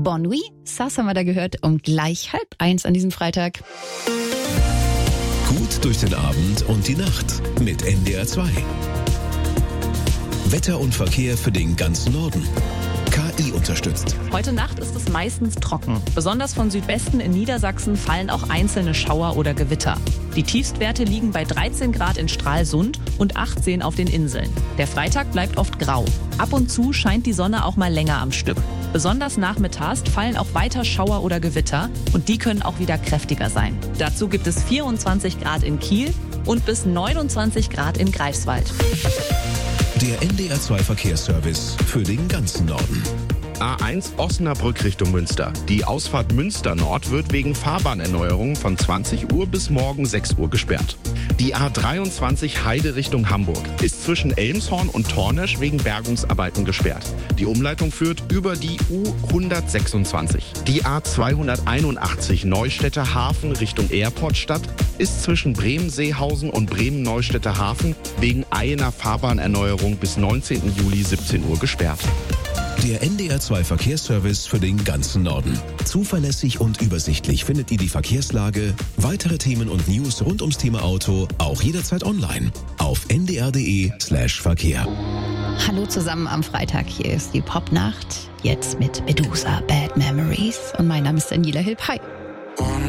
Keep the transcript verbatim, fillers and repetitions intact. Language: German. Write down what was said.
Bon Nuit, Sass haben wir da gehört, um gleich halb eins an diesem Freitag. Gut durch den Abend und die Nacht mit N D R zwei. Wetter und Verkehr für den ganzen Norden. K I unterstützt. Heute Nacht ist es meistens trocken. Besonders von Südwesten in Niedersachsen fallen auch einzelne Schauer oder Gewitter. Die Tiefstwerte liegen bei dreizehn Grad in Stralsund und achtzehn auf den Inseln. Der Freitag bleibt oft grau. Ab und zu scheint die Sonne auch mal länger am Stück. Besonders nachmittags fallen auch weiter Schauer oder Gewitter und die können auch wieder kräftiger sein. Dazu gibt es vierundzwanzig Grad in Kiel und bis neunundzwanzig Grad in Greifswald. Der N D R zwei Verkehrsservice für den ganzen Norden. A eins Osnabrück Richtung Münster. Die Ausfahrt Münster Nord wird wegen Fahrbahnerneuerung von zwanzig Uhr bis morgen sechs Uhr gesperrt. Die A dreiundzwanzig Heide Richtung Hamburg ist zwischen Elmshorn und Tornesch wegen Bergungsarbeiten gesperrt. Die Umleitung führt über die U hundertsechsundzwanzig. Die A zweihunderteinundachtzig Neustädter Hafen Richtung Airportstadt ist zwischen Bremen-Seehausen und Bremen-Neustädter Hafen wegen einer Fahrbahnerneuerung bis neunzehnten Juli siebzehn Uhr gesperrt. Der N D R zwei Verkehrsservice für den ganzen Norden. Zuverlässig und übersichtlich findet ihr die Verkehrslage, weitere Themen und News rund ums Thema Auto auch jederzeit online auf n d r punkt d e slash verkehr. Hallo zusammen am Freitag, hier ist die Popnacht, jetzt mit Medusa, Bad Memories und mein Name ist Daniela Hilb. Hi.